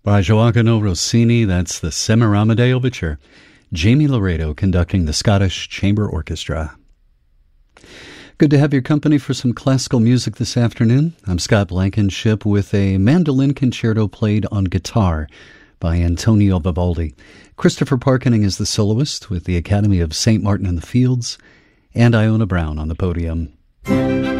By Joaquino Rossini, that's the Semiramide Overture. Jamie Laredo conducting the Scottish Chamber Orchestra. Good to have your company for some classical music this afternoon. I'm Scott Blankenship with a mandolin concerto played on guitar by Antonio Vivaldi. Christopher Parkening is the soloist with the Academy of St. Martin in the Fields, and Iona Brown on the podium.